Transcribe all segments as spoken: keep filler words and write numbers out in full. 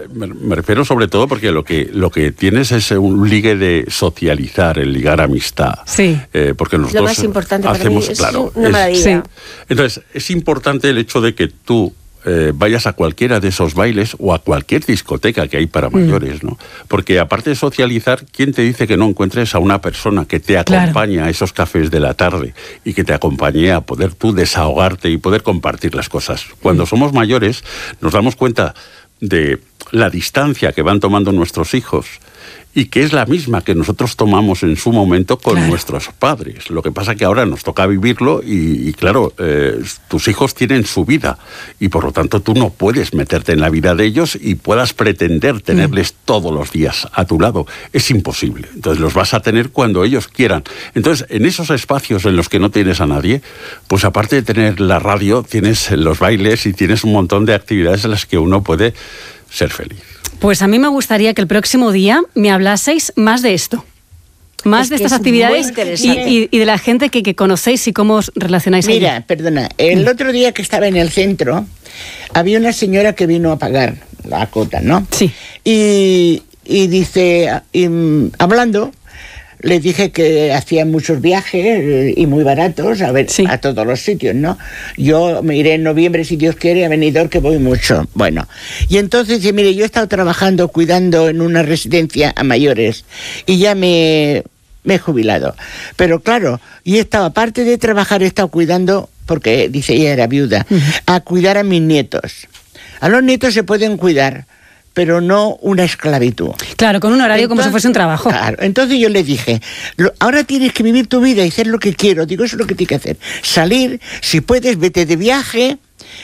me, me refiero sobre todo porque lo que lo que tienes es un ligue de socializar, el ligar amistad. Sí. Eh, porque nosotros lo más importante hacemos, para mí, claro, es una maravilla. Sí. Entonces, es importante el hecho de que tú Eh, vayas a cualquiera de esos bailes o a cualquier discoteca que hay para mayores, ¿no? Porque aparte de socializar, ¿quién te dice que no encuentres a una persona que te acompañe claro. a esos cafés de la tarde y que te acompañe a poder tú desahogarte y poder compartir las cosas? Cuando mm. somos mayores, nos damos cuenta de la distancia que van tomando nuestros hijos y que es la misma que nosotros tomamos en su momento con claro. nuestros padres. Lo que pasa que ahora nos toca vivirlo y, y claro, eh, tus hijos tienen su vida y por lo tanto tú no puedes meterte en la vida de ellos y puedas pretender tenerles mm. todos los días a tu lado. Es imposible. Entonces los vas a tener cuando ellos quieran. Entonces, en esos espacios en los que no tienes a nadie, pues aparte de tener la radio, tienes los bailes y tienes un montón de actividades en las que uno puede ser feliz. Pues a mí me gustaría que el próximo día me hablaseis más de esto, más es de estas actividades y, y, y de la gente que, que conocéis y cómo os relacionáis. Mira, allí. perdona, el mm. otro día que estaba en el centro, había una señora que vino a pagar la cuota, ¿no? Sí. Y, y dice, y, hablando, le dije que hacía muchos viajes y muy baratos a ver sí. a todos los sitios, ¿no? Yo me iré en noviembre, si Dios quiere, a Benidorm, que voy mucho. Bueno, y entonces dice, mire, yo he estado trabajando, cuidando en una residencia a mayores y ya me, me he jubilado. Pero claro, y he estado, aparte de trabajar, he estado cuidando, porque dice ella era viuda, uh-huh. a cuidar a mis nietos. A los nietos se pueden cuidar, pero no una esclavitud. Claro, con un horario entonces, como si fuese un trabajo. Claro, entonces yo le dije, ahora tienes que vivir tu vida y hacer lo que quiero. Digo, eso es lo que tienes que hacer. Salir, si puedes, vete de viaje,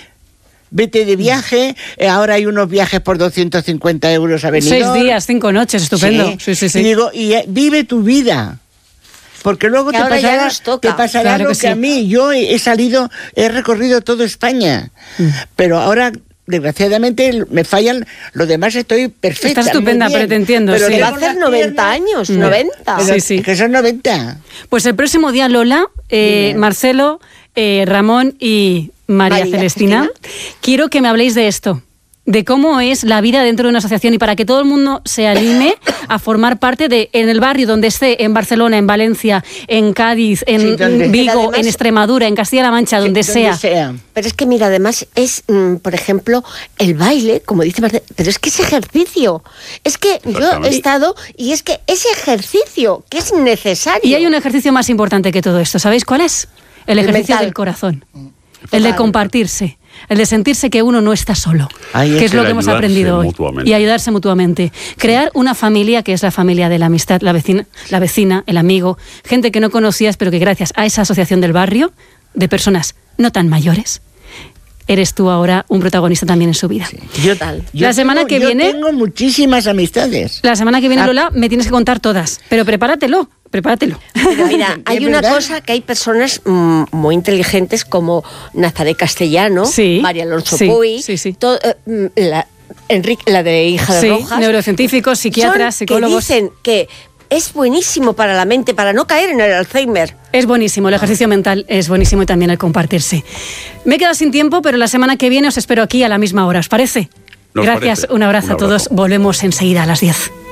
vete de viaje. Ahora hay unos viajes por doscientos cincuenta euros a Benidorm. Seis días, cinco noches, estupendo. Sí, sí, sí, sí. Y digo, y eh, vive tu vida. Porque luego te pasará, te pasará claro lo que, que sí. a mí. Yo he, he salido, he recorrido toda España. Mm. Pero ahora... desgraciadamente me fallan, lo demás estoy perfecta. Está estupenda, pero te entiendo. Pero sí. va a hacer noventa años, no. noventa. Pero sí, sí. que son noventa. Pues el próximo día, Lola, eh, Marcelo, eh, Ramón y María, María Celestina, Celestina, quiero que me habléis de esto, de cómo es la vida dentro de una asociación y para que todo el mundo se anime a formar parte de, en el barrio donde esté, en Barcelona, en Valencia, en Cádiz, en sí, donde, Vigo, además, en Extremadura, en Castilla-La Mancha, donde, sí, donde sea. sea. Pero es que mira, además es, mm, por ejemplo, el baile, como dice Marcelo, pero es que es ejercicio. Es que yo he estado y es que es ejercicio, que es necesario. Y hay un ejercicio más importante que todo esto, ¿sabéis cuál es? El, el ejercicio mental. Del corazón. El de compartirse, el de sentirse que uno no está solo, Ahí que es, es lo que hemos aprendido hoy. Y ayudarse mutuamente. Crear una familia que es la familia de la amistad, la vecina, la vecina, el amigo, gente que no conocías, pero que gracias a esa asociación del barrio, de personas no tan mayores, eres tú ahora un protagonista también en su vida. Sí. Yo, tal. La yo semana tengo, que yo viene... tengo muchísimas amistades. La semana que viene, ah. Lola, me tienes que contar todas, pero prepáratelo. Prepáratelo. Pero mira, hay una cosa que hay personas mmm, muy inteligentes como Nazaret Castellano, sí, María Alonso sí, Puy, sí, sí. To, uh, la, Enrique, la de Hija de sí, Rojas. Neurocientíficos, psiquiatras, son psicólogos. Que dicen que es buenísimo para la mente, para no caer en el Alzheimer. Es buenísimo, el ejercicio mental es buenísimo y también el compartirse. Me he quedado sin tiempo, pero la semana que viene os espero aquí a la misma hora, ¿os parece? Nos Gracias, parece. un abrazo, un abrazo a todos. Volvemos enseguida a las diez.